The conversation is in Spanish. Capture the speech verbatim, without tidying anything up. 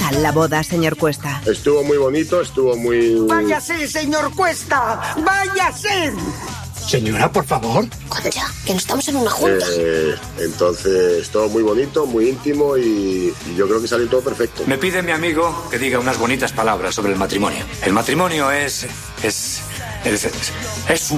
tal la boda, señor Cuesta? Estuvo muy bonito, estuvo muy... ¡Váyase, señor Cuesta! ¡Váyase! Señora, por favor. Concha, que no estamos en una junta. Eh, entonces, todo muy bonito, muy íntimo y, y yo creo que salió todo perfecto. Me pide mi amigo que diga unas bonitas palabras sobre el matrimonio. El matrimonio es... es... es, es, es un